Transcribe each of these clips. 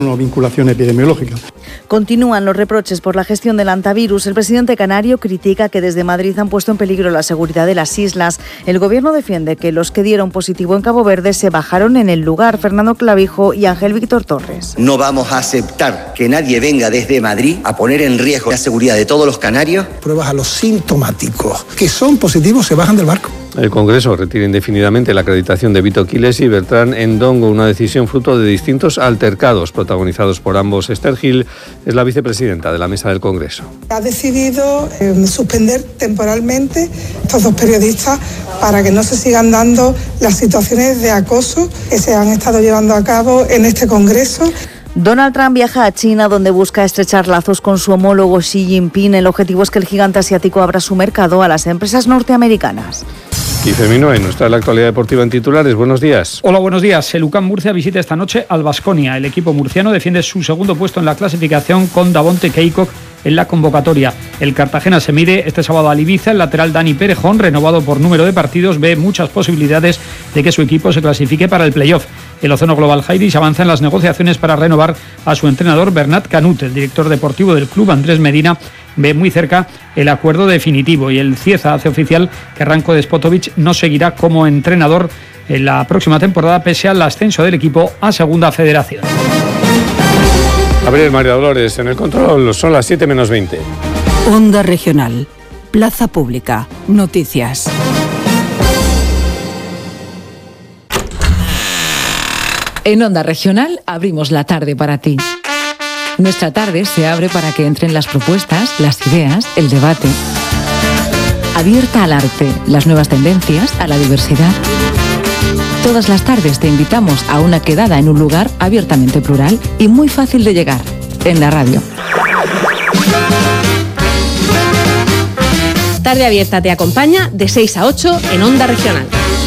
Una vinculación epidemiológica. Continúan los reproches por la gestión del antivirus. El presidente canario critica que desde Madrid han puesto en peligro la seguridad de las islas. El gobierno defiende que los que dieron positivo en Cabo Verde se bajaron en el lugar. Fernando Clavijo y Ángel Víctor Torres. No vamos a aceptar que nadie venga desde Madrid a poner en riesgo la seguridad de todos los canarios. Pruebas a los sintomáticos que son positivos se bajan del barco. El Congreso retira indefinidamente la acreditación de Vito Quiles y Bertrán Endongo, una decisión fruto de distintos altercados protagonizados por ambos. Esther Gil es la vicepresidenta de la Mesa del Congreso. Ha decidido suspender temporalmente estos dos periodistas para que no se sigan dando las situaciones de acoso que se han estado llevando a cabo en este Congreso. Donald Trump viaja a China, donde busca estrechar lazos con su homólogo Xi Jinping. El objetivo es que el gigante asiático abra su mercado a las empresas norteamericanas. Y Fermín, nos trae la actualidad deportiva en titulares. Buenos días. Hola, buenos días. El UCAM Murcia visita esta noche al Baskonia. El equipo murciano defiende su segundo puesto en la clasificación con Davonte Keikok en la convocatoria. El Cartagena se mide este sábado al Ibiza. El lateral Dani Perejón, renovado por número de partidos, ve muchas posibilidades de que su equipo se clasifique para el playoff. El Ozono Global Jairis avanza en las negociaciones para renovar a su entrenador Bernat Canut. El director deportivo del club, Andrés Medina, ve muy cerca el acuerdo definitivo, y el Cieza hace oficial que Ranko Despotovic no seguirá como entrenador en la próxima temporada pese al ascenso del equipo a Segunda Federación. A ver, María Dolores, en el control son las 7 menos 20. Onda Regional, Plaza Pública, Noticias. En Onda Regional abrimos la tarde para ti. Nuestra tarde se abre para que entren las propuestas, las ideas, el debate. Abierta al arte, las nuevas tendencias, a la diversidad. Todas las tardes te invitamos a una quedada en un lugar abiertamente plural y muy fácil de llegar, en la radio. Tarde Abierta te acompaña de 6 a 8 en Onda Regional.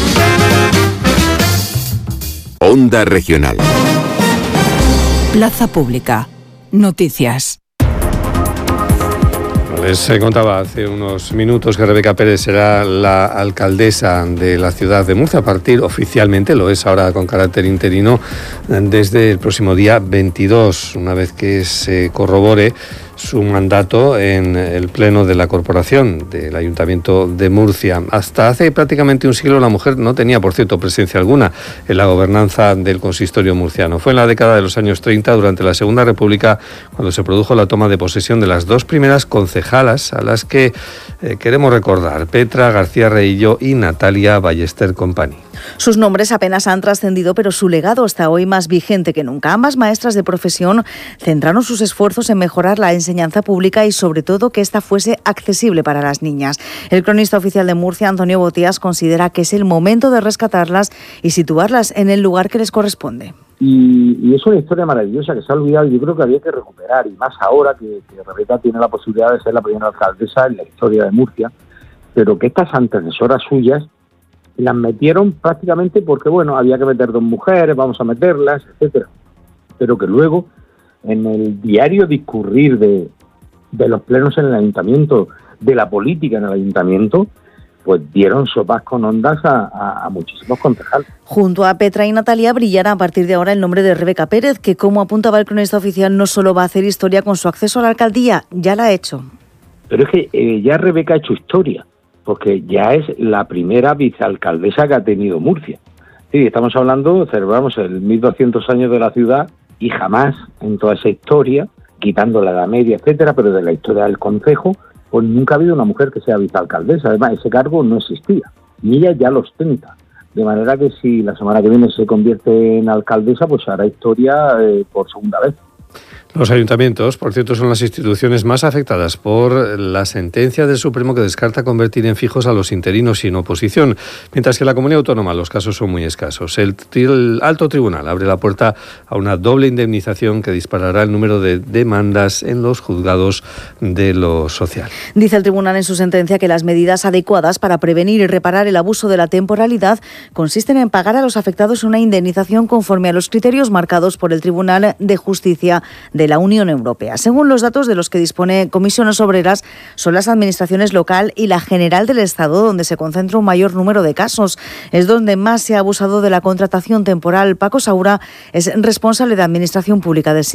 Onda Regional. Plaza Pública. Noticias. Les contaba hace unos minutos que Rebeca Pérez será la alcaldesa de la ciudad de Murcia a partir, oficialmente lo es ahora con carácter interino, desde el próximo día 22, una vez que se corrobore su mandato en el pleno de la corporación del Ayuntamiento de Murcia. Hasta hace prácticamente un siglo la mujer no tenía, por cierto, presencia alguna en la gobernanza del consistorio murciano. Fue en la década de los años 30, durante la Segunda República, cuando se produjo la toma de posesión de las dos primeras concejalas a las que queremos recordar: Petra García Reillo y Natalia Ballester Company. Sus nombres apenas han trascendido, pero su legado está hoy más vigente que nunca. Ambas maestras de profesión centraron sus esfuerzos en mejorar la enseñanza pública y, sobre todo, que ésta fuese accesible para las niñas. El cronista oficial de Murcia, Antonio Botías, considera que es el momento de rescatarlas y situarlas en el lugar que les corresponde. Y es una historia maravillosa que se ha olvidado. Yo creo que había que recuperar, y más ahora que Rebeca tiene la posibilidad de ser la primera alcaldesa en la historia de Murcia, pero que estas antecesoras suyas las metieron prácticamente porque, bueno, había que meter dos mujeres, vamos a meterlas, etcétera. Pero que luego, en el diario discurrir de los plenos en el ayuntamiento, de la política en el ayuntamiento, pues dieron sopas con ondas a muchísimos concejales. Junto a Petra y Natalia brillará a partir de ahora el nombre de Rebeca Pérez, que, como apuntaba el cronista oficial, no solo va a hacer historia con su acceso a la alcaldía, ya la ha hecho. Pero es que ya Rebeca ha hecho historia, porque ya es la primera vicealcaldesa que ha tenido Murcia. Sí, estamos hablando, celebramos el 1200 años de la ciudad y jamás en toda esa historia, quitando la Edad Media, etcétera, pero de la historia del concejo, pues nunca ha habido una mujer que sea vicealcaldesa. Además, ese cargo no existía y ella ya lo ostenta. De manera que si la semana que viene se convierte en alcaldesa, pues hará historia por segunda vez. Los ayuntamientos, por cierto, son las instituciones más afectadas por la sentencia del Supremo que descarta convertir en fijos a los interinos sin oposición, mientras que en la comunidad autónoma los casos son muy escasos. El alto tribunal abre la puerta a una doble indemnización que disparará el número de demandas en los juzgados de lo social. Dice el tribunal en su sentencia que las medidas adecuadas para prevenir y reparar el abuso de la temporalidad consisten en pagar a los afectados una indemnización conforme a los criterios marcados por el Tribunal de Justicia de de la Unión Europea. Según los datos de los que dispone Comisiones Obreras, son las administraciones local y la general del Estado donde se concentra un mayor número de casos. Es donde más se ha abusado de la contratación temporal. Paco Saura es responsable de Administración Pública del